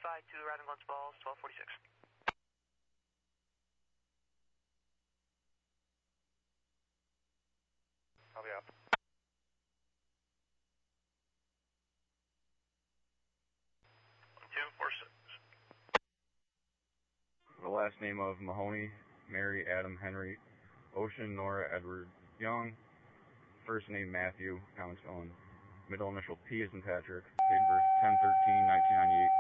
goodbye to Arriving Glens Falls, 1246. I'll be up. The last name of Mahoney, Mary, Adam, Henry, Ocean, Nora, Edward, Young. First name Matthew, Counts Owen. Middle initial P as in Patrick. Date of birth 10/13/1998.